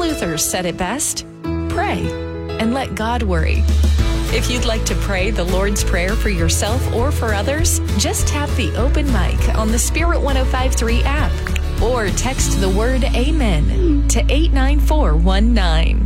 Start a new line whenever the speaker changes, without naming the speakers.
Luther said it best: pray and let God worry. If you'd like to pray the Lord's Prayer for yourself or for others, just tap the open mic on the Spirit 105.3 app or text the word Amen to 89419.